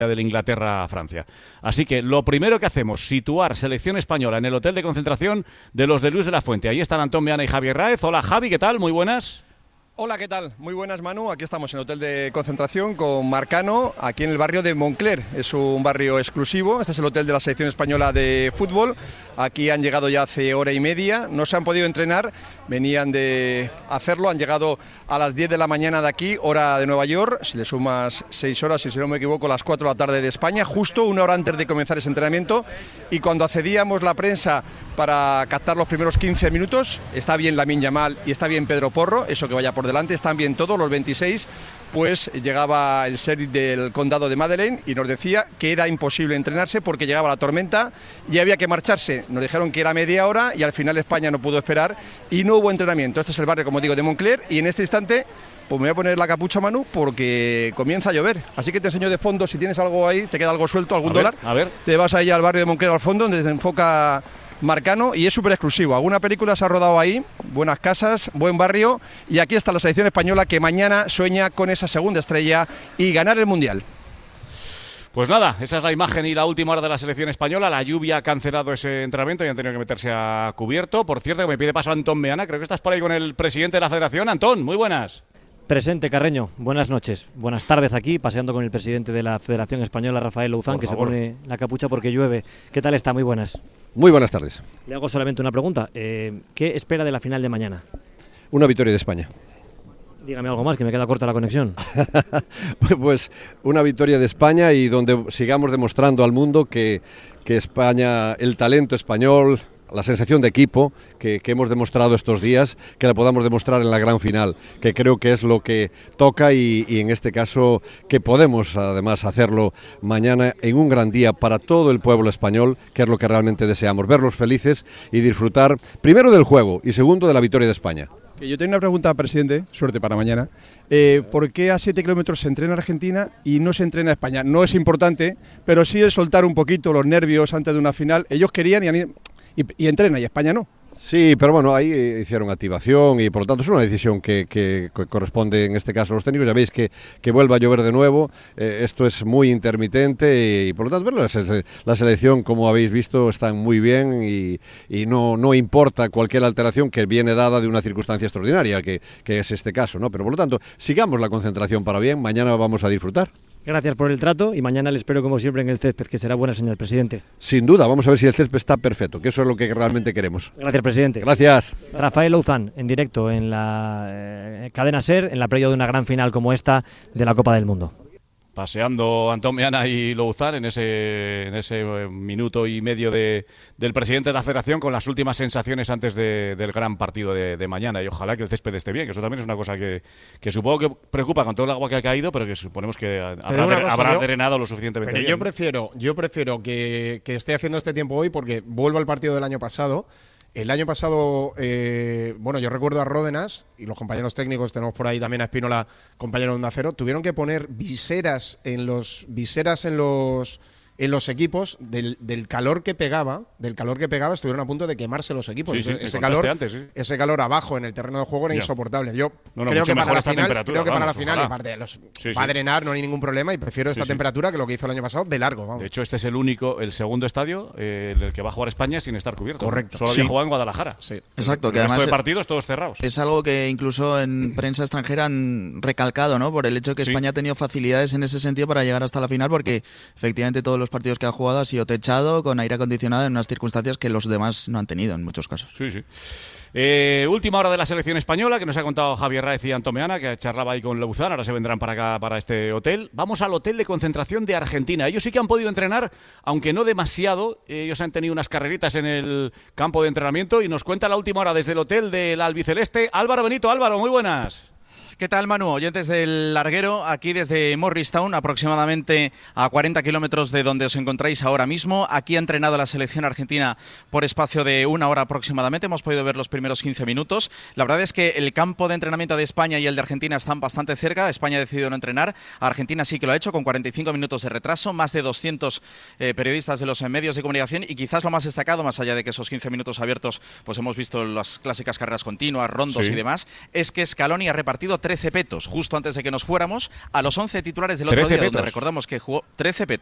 del Inglaterra-Francia. Así que lo primero que hacemos, situar selección española en el hotel de concentración de los de Luis de la Fuente. Ahí están Antón Meana y Javier Raez. Hola Javi, ¿qué tal? Muy buenas. Hola, ¿qué tal? Muy buenas, Manu. Aquí estamos en el hotel de concentración con Marcano, aquí en el barrio de Moncler. Es un barrio exclusivo, este es el hotel de la selección española de fútbol. Aquí han llegado ya hace hora y media, no se han podido entrenar, venían de hacerlo, han llegado a las 10 de la mañana de aquí, hora de Nueva York, si le sumas 6 horas, si no me equivoco, las 4 de la tarde de España, justo una hora antes de comenzar ese entrenamiento. Y cuando accedíamos la prensa para captar los primeros 15 minutos, está bien Lamine Yamal y está bien Pedro Porro, eso que vaya por delante, están bien todos los 26, pues llegaba el sheriff del condado de Madeleine y nos decía que era imposible entrenarse porque llegaba la tormenta y había que marcharse. Nos dijeron que era media hora y al final España no pudo esperar y no hubo entrenamiento. Este es el barrio, como digo, de Moncler, y en este instante pues me voy a poner la capucha, Manu, porque comienza a llover. Así que te enseño de fondo, si tienes algo ahí, te queda algo suelto, algún dólar. A ver. Te vas ahí al barrio de Moncler al fondo, donde se enfoca Marcano, y es súper exclusivo. Alguna película se ha rodado ahí, buenas casas, buen barrio, y aquí está la selección española que mañana sueña con esa segunda estrella y ganar el Mundial. Pues nada, esa es la imagen y la última hora de la selección española. La lluvia ha cancelado ese entrenamiento y han tenido que meterse a cubierto. Por cierto, que me pide paso Antón Meana, creo que estás por ahí con el presidente de la federación. Antón, muy buenas. Presente, Carreño. Buenas noches. Buenas tardes aquí, paseando con el presidente de la Federación Española, Rafael Louzán, que se pone la capucha porque llueve. ¿Qué tal está? Muy buenas. Muy buenas tardes. Le hago solamente una pregunta. ¿Qué espera de la final de mañana? Una victoria de España. Dígame algo más, que me queda corta la conexión. Pues una victoria de España y donde sigamos demostrando al mundo que España, el talento español, la sensación de equipo que hemos demostrado estos días, que la podamos demostrar en la gran final, que creo que es lo que toca y en este caso que podemos además hacerlo mañana en un gran día para todo el pueblo español, que es lo que realmente deseamos, verlos felices y disfrutar primero del juego y segundo de la victoria de España. Yo tengo una pregunta, presidente, suerte para mañana. ¿Por qué a 7 kilómetros se entrena Argentina y no se entrena España? No es importante, pero sí es soltar un poquito los nervios antes de una final. Ellos querían y entrena, y España no. Sí, pero bueno, ahí hicieron activación y por lo tanto es una decisión que corresponde en este caso a los técnicos. Ya veis que vuelva a llover de nuevo, esto es muy intermitente y por lo tanto bueno, la selección, como habéis visto, está muy bien y no importa cualquier alteración que viene dada de una circunstancia extraordinaria, que es este caso, ¿no? Pero por lo tanto, sigamos la concentración para bien, mañana vamos a disfrutar. Gracias por el trato y mañana le espero como siempre en el césped, que será buena señal, presidente. Sin duda, vamos a ver si el césped está perfecto, que eso es lo que realmente queremos. Gracias, presidente. Gracias. Rafael Louzán, en directo en la cadena SER, en la previa de una gran final como esta de la Copa del Mundo. Paseando Antón Meana y Louzán en ese minuto y medio del presidente de la federación con las últimas sensaciones antes del gran partido de mañana, y ojalá que el césped esté bien, que eso también es una cosa que supongo que preocupa con todo el agua que ha caído, pero que suponemos que habrá drenado lo suficientemente bien. Yo prefiero que esté haciendo este tiempo hoy, porque vuelvo al partido del año pasado. El año pasado, yo recuerdo a Ródenas, y los compañeros técnicos, tenemos por ahí también a Espínola, compañero de Onda Cero, tuvieron que poner viseras en los equipos del calor que pegaba, estuvieron a punto de quemarse los equipos. Sí, Ese calor abajo en el terreno de juego era insoportable. Yo creo que para la final, y aparte va a drenar, no hay ningún problema, y prefiero esta temperatura que lo que hizo el año pasado de largo. Vamos. De hecho, este es el segundo estadio en el que va a jugar España sin estar cubierto. Correcto. Solo había jugado en Guadalajara. Sí. Exacto, que el resto además de partidos todos cerrados. Es algo que incluso en prensa extranjera han recalcado, ¿no? Por el hecho de que España ha tenido facilidades en ese sentido para llegar hasta la final, porque efectivamente todos los partidos que ha jugado ha sido techado, con aire acondicionado, en unas circunstancias que los demás no han tenido en muchos casos. Sí. Última hora de la selección española, que nos ha contado Javier Raez y Antón Meana, que charlaba ahí con Louzán. Ahora se vendrán para acá, para este hotel. Vamos al hotel de concentración de Argentina. Ellos sí que han podido entrenar, aunque no demasiado. Ellos han tenido unas carreritas en el campo de entrenamiento y nos cuenta la última hora desde el hotel del albiceleste. Álvaro Benito. Álvaro, muy buenas. ¿Qué tal, Manu? Oyentes del larguero, aquí desde Morristown, aproximadamente a 40 kilómetros de donde os encontráis ahora mismo. Aquí ha entrenado la selección argentina por espacio de una hora aproximadamente. Hemos podido ver los primeros 15 minutos. La verdad es que el campo de entrenamiento de España y el de Argentina están bastante cerca. España ha decidido no entrenar. Argentina sí que lo ha hecho con 45 minutos de retraso. Más de 200 periodistas de los medios de comunicación. Y quizás lo más destacado, más allá de que esos 15 minutos abiertos, pues hemos visto las clásicas carreras continuas, rondos y demás, es que Scaloni ha repartido 3 13 petos justo antes de que nos fuéramos a los 11 titulares del otro día, donde recordamos que jugó 13